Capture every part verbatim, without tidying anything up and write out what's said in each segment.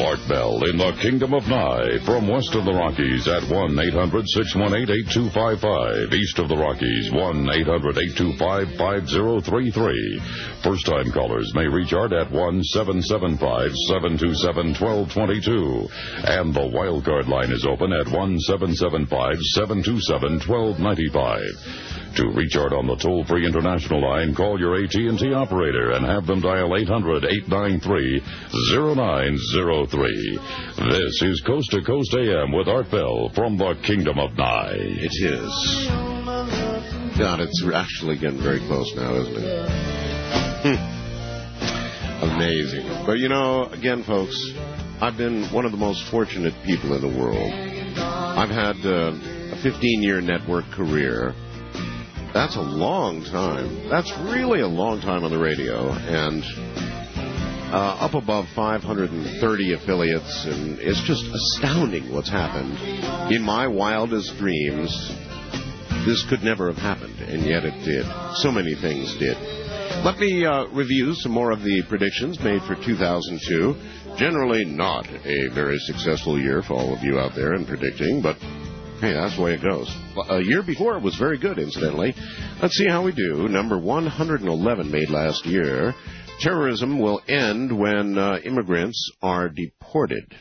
Art Bell in the Kingdom of Nye. From west of the Rockies at one eight hundred six one eight eight two five five. East of the Rockies, one eight hundred eight two five five zero three three. First-time callers may reach Art at one seven seven five seven two seven one two two two. And the wildcard line is open at one seven seven five seven two seven one two nine five. To reach Art on the toll-free international line, call your A T and T operator and have them dial eight hundred eight nine three zero nine zero three. This is Coast to Coast A M with Art Bell from the Kingdom of Nye. It is. God, it's actually getting very close now, isn't it? Amazing. But, you know, again, folks, I've been one of the most fortunate people in the world. I've had uh, a fifteen-year network career. That's a long time. That's really a long time on the radio. And uh, up above five hundred thirty affiliates. And it's just astounding what's happened. In my wildest dreams, this could never have happened. And yet it did. So many things did. Let me uh, review some more of the predictions made for two thousand two. Generally not a very successful year for all of you out there in predicting, but hey, that's the way it goes. A year before it was very good, incidentally. Let's see how we do. Number one hundred eleven made last year. Terrorism will end when uh, immigrants are deported.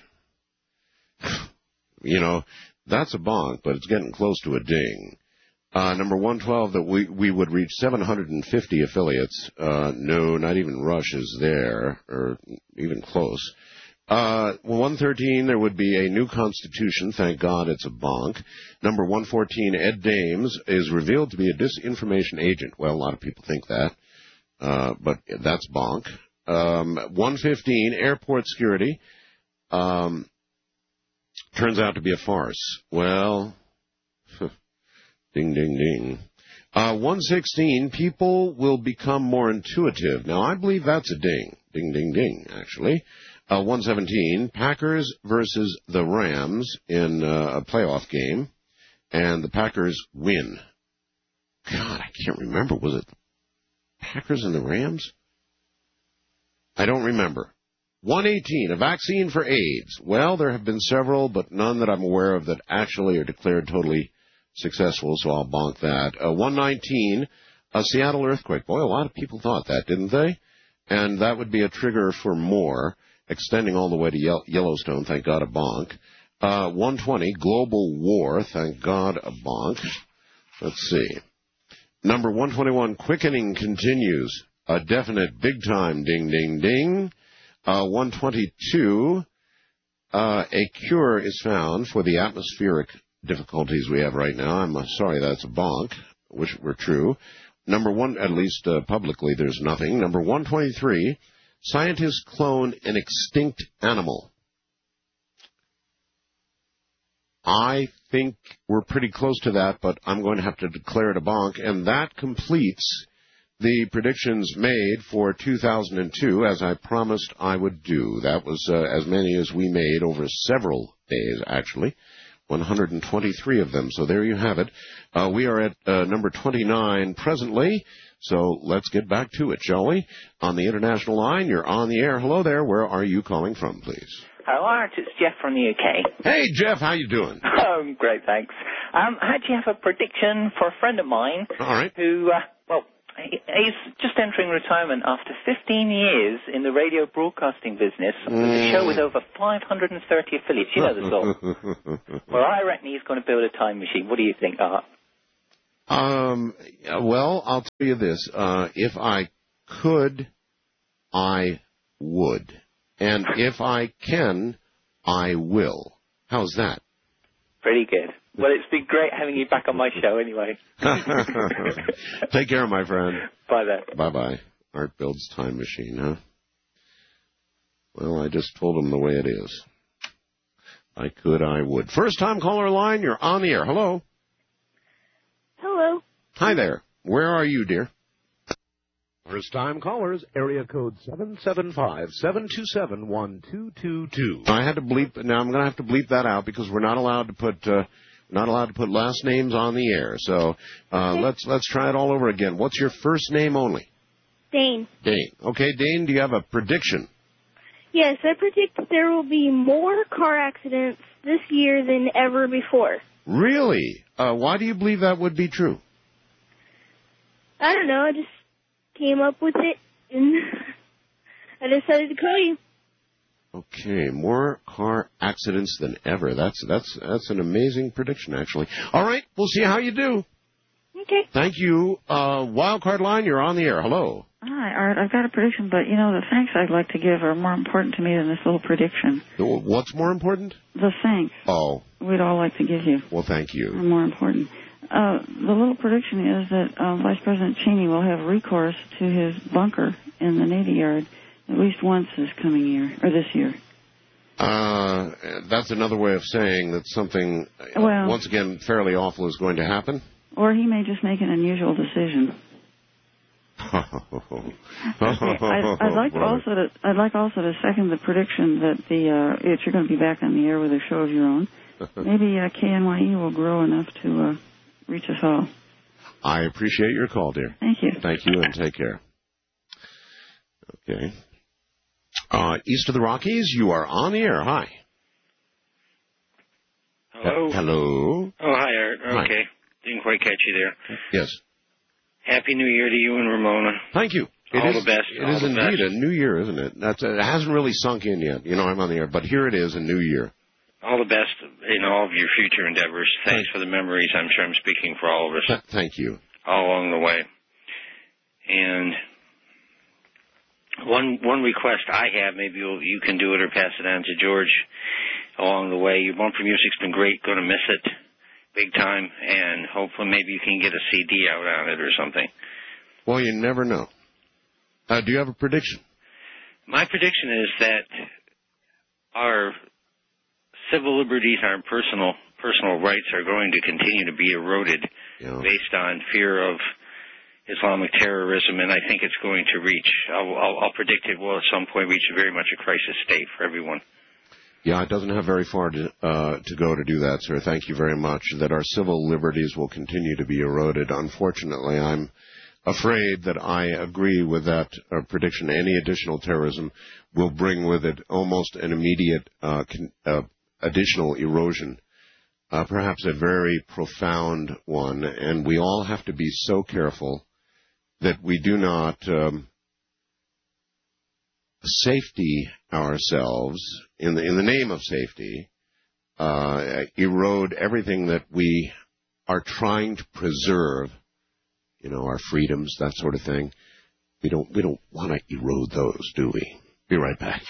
You know, that's a bonk, but it's getting close to a ding. Uh, number one twelve, that we, we would reach seven hundred fifty affiliates. Uh, no, not even Rush is there, or even close. Uh, one thirteen, there would be a new constitution. Thank God it's a bonk. Number one fourteen, Ed Dames is revealed to be a disinformation agent. Well, a lot of people think that, uh, but that's bonk. Um, one fifteen, airport security, um, turns out to be a farce. Well, ding, ding, ding. Uh, one sixteen, people will become more intuitive. Now, I believe that's a ding. Ding, ding, ding, actually. Uh, one seventeen, Packers versus the Rams in uh, a playoff game, and the Packers win. God, I can't remember. Was it the Packers and the Rams? I don't remember. one eighteen, a vaccine for AIDS. Well, there have been several, but none that I'm aware of that actually are declared totally successful, so I'll bonk that. Uh, one nineteen, a Seattle earthquake. Boy, a lot of people thought that, didn't they? And that would be a trigger for more. Extending all the way to Ye- Yellowstone, thank God, a bonk. Uh, one twenty, global war, thank God, a bonk. Let's see. Number one twenty-one, quickening continues. A definite big-time ding, ding, ding. Uh, one twenty-two, uh, a cure is found for the atmospheric difficulties we have right now. I'm uh, sorry that's a bonk, which were true. Number one, at least uh, publicly, there's nothing. Number one twenty-three, scientists clone an extinct animal. I think we're pretty close to that, but I'm going to have to declare it a bonk, and that completes the predictions made for two thousand two, as I promised I would do. That was uh, as many as we made over several days, actually, one hundred twenty-three of them. So there you have it. Uh, we are at uh, number twenty-nine presently. So let's get back to it, shall we? On the international line, you're on the air. Hello there. Where are you calling from, please? Hello, Art. It's Jeff from the U K. Hey, Jeff. How you doing? Oh, great, thanks. Um, I actually have a prediction for a friend of mine. All right. Who, uh, well, he, he's just entering retirement after fifteen years in the radio broadcasting business with a show with over five hundred thirty affiliates. You know the sort. Well, I reckon he's going to build a time machine. What do you think, Art? Um, well, I'll tell you this. Uh, if I could, I would. And if I can, I will. How's that? Pretty good. Well, it's been great having you back on my show anyway. Take care, my friend. Bye then. Bye-bye. Art builds time machine, huh? Well, I just told him the way it is. I could, I would. First time caller line, you're on the air. Hello. Hello. Hi there. Where are you, dear? First time callers, area code seven seven five, seven two seven, one two two two. I had to bleep. Now I'm going to have to bleep that out because we're not allowed to put uh, not allowed to put last names on the air. So uh, okay. let's let's try it all over again. What's your first name only? Dane. Dane. Okay, Dane. Do you have a prediction? Yes, I predict that there will be more car accidents this year than ever before. Really? Uh, why do you believe that would be true? I don't know. I just came up with it, and I decided to call you. Okay, more car accidents than ever. That's that's that's an amazing prediction, actually. All right, we'll see how you do. Okay. Thank you. Uh, Wildcard line, you're on the air. Hello. Hi, Art. I've got a prediction, but, you know, the thanks I'd like to give are more important to me than this little prediction. What's more important? The thanks. Oh. We'd all like to give you. Well, thank you. Are more important. Uh, the little prediction is that uh, Vice President Cheney will have recourse to his bunker in the Navy Yard at least once this coming year, or this year. Uh, that's another way of saying that something, well, once again, fairly awful is going to happen. Or he may just make an unusual decision. okay. I, I'd like to also to I'd like also to second the prediction that the uh, if you're going to be back on the air with a show of your own, maybe uh, K N Y E will grow enough to uh, reach us all. I appreciate your call, dear. Thank you. Thank you, and take care. Okay. Uh, east of the Rockies, you are on the air. Hi. Hello. Uh, hello. Oh, hi, Art. Okay. Hi. Didn't quite catch you there. Yes. Happy New Year to you and Ramona. Thank you. It all is, the best. It all is the indeed best. a new year, isn't it? That's, it hasn't really sunk in yet. You know, I'm on the air, but here it is, a new year. All the best in all of your future endeavors. Thanks for the memories. I'm sure I'm speaking for all of us. Th- thank you. All along the way. And one one request I have, maybe you'll, you can do it or pass it on to George along the way. Your bumper music's been great. Going to miss it big time. And hopefully maybe you can get a C D out on it or something. Well, you never know. Uh, do you have a prediction? My prediction is that our civil liberties, our personal personal rights are going to continue to be eroded yeah. based on fear of Islamic terrorism, and I think it's going to reach, I'll, I'll, I'll predict it will at some point reach very much a crisis state for everyone. Yeah, it doesn't have very far to, uh, to go to do that, sir. Thank you very much. That our civil liberties will continue to be eroded. Unfortunately, I'm afraid that I agree with that uh, prediction. Any additional terrorism will bring with it almost an immediate uh, con- uh, additional erosion, uh, perhaps a very profound one, and we all have to be so careful that we do not um, safety ourselves, in the, in the name of safety, uh, erode everything that we are trying to preserve, you know, our freedoms, that sort of thing. We don't, we don't want to erode those, do we? Be right back.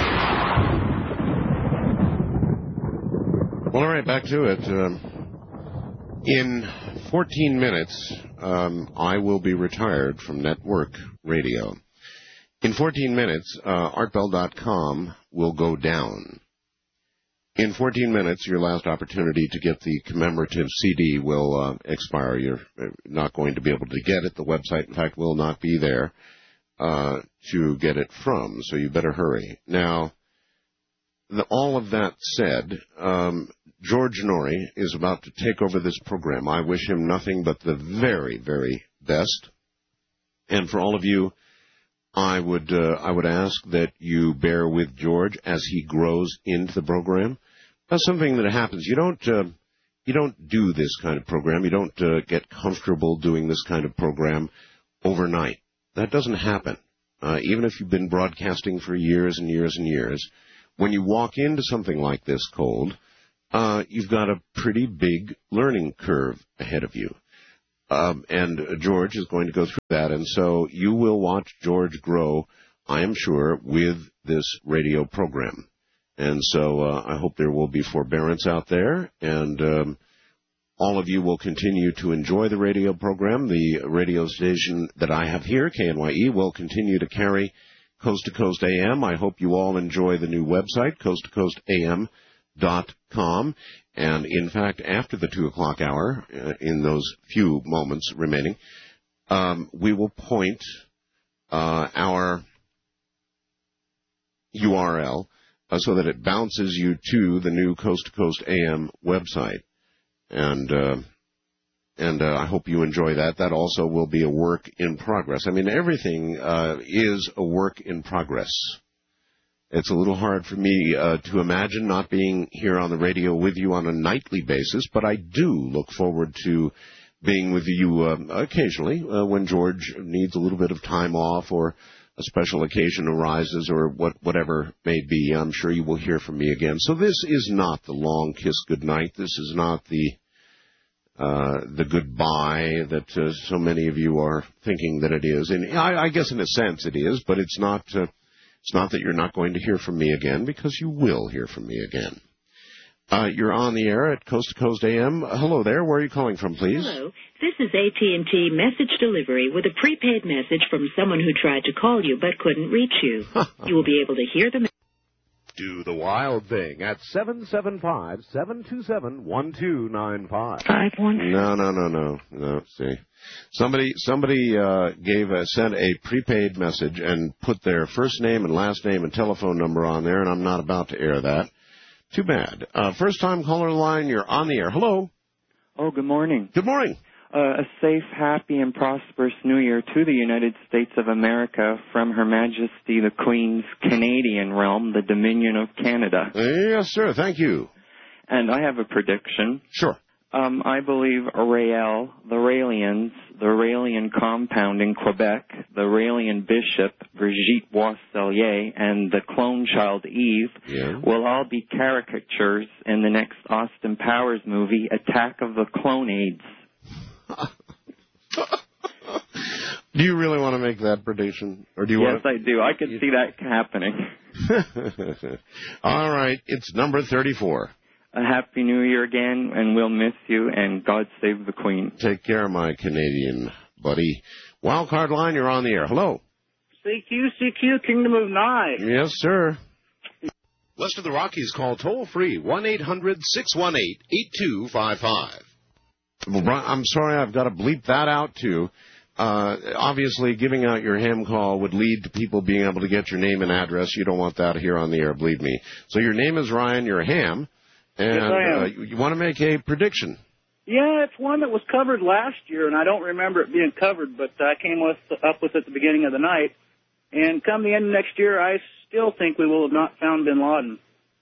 Well, all right, back to it. Um, in fourteen minutes, um, I will be retired from network radio. In fourteen minutes, uh, art bell dot com will go down. In fourteen minutes, your last opportunity to get the commemorative C D will uh, expire. You're not going to be able to get it. The website, in fact, will not be there uh, to get it from, so you better hurry. Now, the, all of that said, um, George Noory is about to take over this program. I wish him nothing but the very, very best. And for all of you, I would uh, I would ask that you bear with George as he grows into the program. That's something that happens. You don't uh, you don't do this kind of program. You don't uh, get comfortable doing this kind of program overnight. That doesn't happen. Uh, even if you've been broadcasting for years and years and years, when you walk into something like this cold, uh, you've got a pretty big learning curve ahead of you. Um, and George is going to go through that, and so you will watch George grow, I am sure, with this radio program. And so uh, I hope there will be forbearance out there, and um, all of you will continue to enjoy the radio program. The radio station that I have here, K N Y E, will continue to carry Coast to Coast A M. I hope you all enjoy the new website, coast to coast A M dot com. And, in fact, after the two o'clock hour, uh, in those few moments remaining, um, we will point uh, our U R L uh, so that it bounces you to the new Coast to Coast A M website. And uh, and uh, I hope you enjoy that. That also will be a work in progress. I mean, everything uh, is a work in progress. It's a little hard for me uh, to imagine not being here on the radio with you on a nightly basis, but I do look forward to being with you uh, occasionally uh, when George needs a little bit of time off or a special occasion arises or what, whatever may be. I'm sure you will hear from me again. So this is not the long kiss goodnight. This is not the uh, the goodbye that uh, so many of you are thinking that it is. And I, I guess in a sense it is, but it's not. Uh, it's not that you're not going to hear from me again, because you will hear from me again. Uh, you're on the air at Coast to Coast A M. Hello there. Where are you calling from, please? Hello. This is A T and T Message Delivery with a prepaid message from someone who tried to call you but couldn't reach you. You will be able to hear the message. Do the wild thing at seven seven five, seven two seven, one two nine five. Five one. No, no, no, no, no. See, somebody, somebody uh, gave a, sent a prepaid message and put their first name and last name and telephone number on there, and I'm not about to air that. Too bad. Uh, first time caller line, you're on the air. Hello. Oh, good morning. Good morning. Uh, a safe, happy, and prosperous New Year to the United States of America from Her Majesty the Queen's Canadian realm, the Dominion of Canada. Yes, sir. Thank you. And I have a prediction. Sure. Um, I believe Rael, the Raelians, the Raelian compound in Quebec, the Raelian bishop, Brigitte Boisselier, and the clone child Eve yeah. will all be caricatures in the next Austin Powers movie, Attack of the Clonades. Do you really want to make that prediction? Or do you yes, want to... I do. I could see that happening. All right. It's number thirty-four. A happy New Year again, and we'll miss you, and God save the Queen. Take care, my Canadian buddy. Wildcard line, you're on the air. Hello. C Q, C Q, Kingdom of Nye. Yes, sir. West of the Rockies, call toll-free, one eight hundred, six one eight, eight two five five. Well, Brian, I'm sorry, I've got to bleep that out, too. Uh, obviously, giving out your ham call would lead to people being able to get your name and address. You don't want that here on the air, believe me. So your name is Ryan, you're a ham. And yes, I am. Uh, you, you want to make a prediction? Yeah, it's one that was covered last year, and I don't remember it being covered, but I came with, up with it at the beginning of the night. And come the end of next year, I still think we will have not found bin Laden.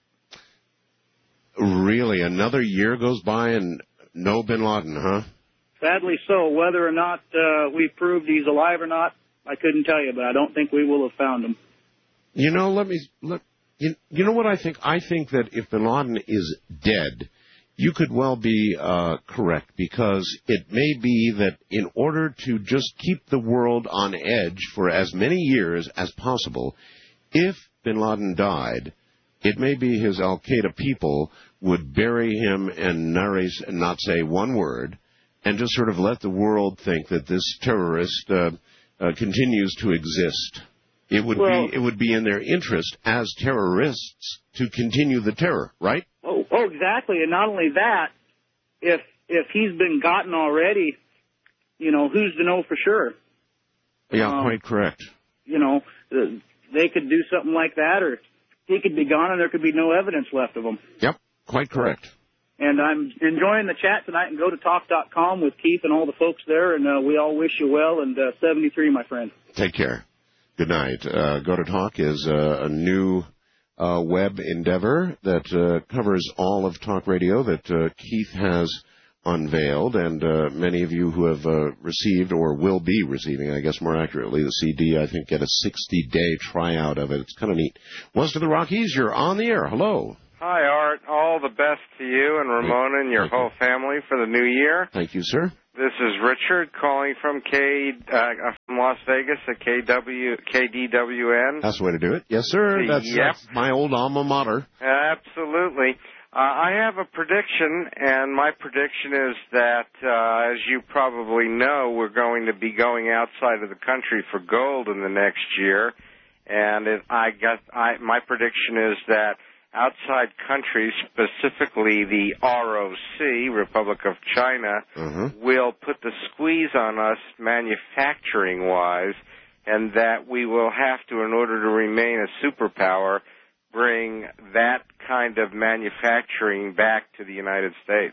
Really? Another year goes by and no bin Laden, huh? Sadly so. Whether or not uh, we proved he's alive or not, I couldn't tell you, but I don't think we will have found him. You know, let me... Let, you, you know what I think? I think that if bin Laden is dead, you could well be uh, correct, because it may be that in order to just keep the world on edge for as many years as possible, if bin Laden died, it may be his al-Qaeda people would bury him and not say one word, and just sort of let the world think that this terrorist uh, uh, continues to exist. It would well, be it would be in their interest as terrorists to continue the terror, right? Oh, oh, exactly. And not only that, if if he's been gotten already, you know, who's to know for sure? Yeah, um, quite correct. You know, uh, they could do something like that, or he could be gone and there could be no evidence left of him. Yep, quite correct. And I'm enjoying the chat tonight, and go to talk dot com with Keith and all the folks there, and uh, we all wish you well, and uh, seventy-three, my friend. Take care. Good night. Uh, Go to Talk is uh, a new uh, web endeavor that uh, covers all of talk radio that uh, Keith has unveiled, and uh, many of you who have uh, received or will be receiving, I guess more accurately, the C D, I think, get a sixty-day tryout of it. It's kind of neat. West of the Rockies, you're on the air. Hello. Hi, Art. All the best to you and Ramona and your Thank you. whole family for the new year. Thank you, sir. This is Richard calling from K uh, from Las Vegas at K W K D W N. That's the way to do it. Yes, sir. That's, yep. that's my old alma mater. Absolutely. Uh, I have a prediction, and my prediction is that, uh, as you probably know, we're going to be going outside of the country for gold in the next year. And it, I guess I, my prediction is that outside countries, specifically the R O C, Republic of China, mm-hmm. will put the squeeze on us manufacturing-wise, and that we will have to, in order to remain a superpower, bring that kind of manufacturing back to the United States.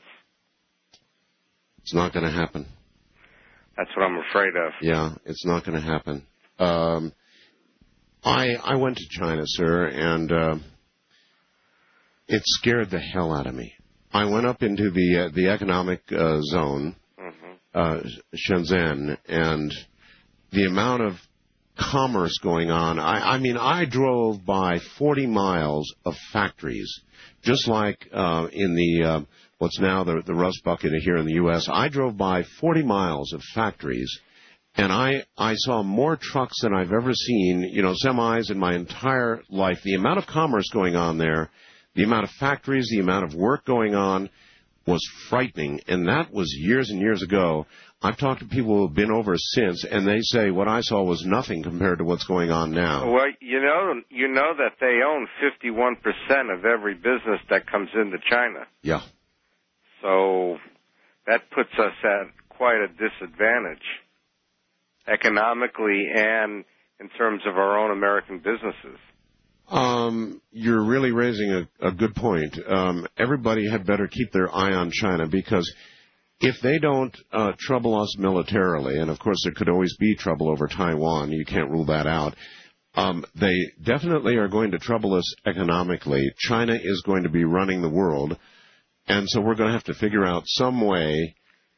It's not going to happen. That's what I'm afraid of. Yeah, it's not going to happen. Um, I I went to China, sir, and uh, it scared the hell out of me. I went up into the uh, the economic uh, zone, mm-hmm. uh, Shenzhen, and the amount of commerce going on. I, I mean, I drove by forty miles of factories, just like uh, in the uh, what's now the, the Rust Bucket here in the U S I drove by forty miles of factories, and I, I saw more trucks than I've ever seen, you know, semis in my entire life. The amount of commerce going on there, the amount of factories, the amount of work going on was frightening, and that was years and years ago. I've talked to people who have been over since, and they say what I saw was nothing compared to what's going on now. Well, you know, you know that they own fifty-one percent of every business that comes into China. Yeah. So that puts us at quite a disadvantage economically and in terms of our own American businesses. Um, you're really raising a, a good point. Um, everybody had better keep their eye on China, because if they don't uh, trouble us militarily, and of course there could always be trouble over Taiwan, you can't rule that out, um, they definitely are going to trouble us economically. China is going to be running the world, and so we're going to have to figure out some way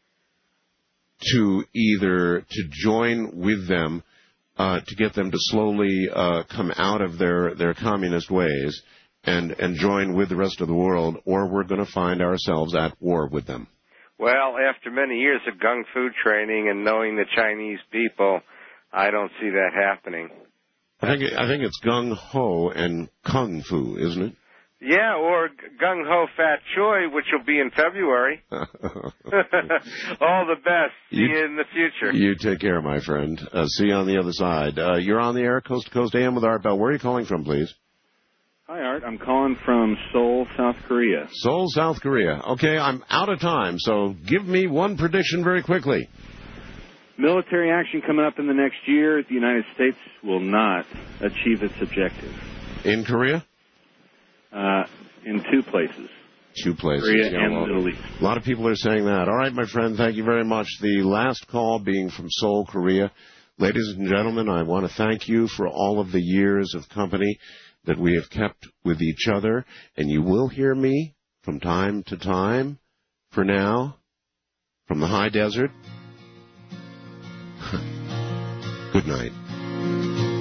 to either to join with them, uh, to get them to slowly uh, come out of their, their communist ways and, and join with the rest of the world, or we're going to find ourselves at war with them. Well, after many years of gung fu training and knowing the Chinese people, I don't see that happening. I think I think it's gung ho and kung fu, isn't it? Yeah, or gung ho fat choi, which will be in February. All the best. See you, you in the future. You take care, my friend. Uh, see you on the other side. Uh, you're on the air, Coast to Coast A M with Art Bell. Where are you calling from, please? Hi, Art. I'm calling from Seoul, South Korea. Seoul, South Korea. Okay, I'm out of time, so give me one prediction very quickly. Military action coming up in the next year. The United States will not achieve its objective. In Korea? Uh, in two places. Two places. Korea yeah, and well, the Middle East. A lot of people are saying that. All right, my friend, thank you very much. The last call being from Seoul, Korea. Ladies and gentlemen, I want to thank you for all of the years of company that we have kept with each other, and you will hear me from time to time, for now, from the high desert. Good night.